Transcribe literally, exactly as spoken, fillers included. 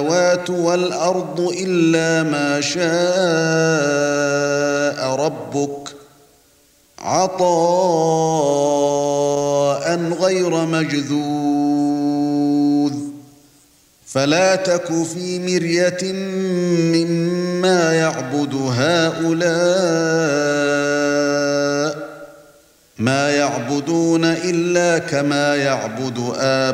وَالْأَرْضُ إِلَّا مَا شَاءَ رَبُّكَ عَطَاءً غَيْرَ مَجْذُوذٍ فَلَا تَكُ فِي مِرْيَةٍ مِّمَّا يَعْبُدُ هَؤُلَاءِ مَا يَعْبُدُونَ إِلَّا كَمَا يَعْبُدُ آبَاؤُهُمْ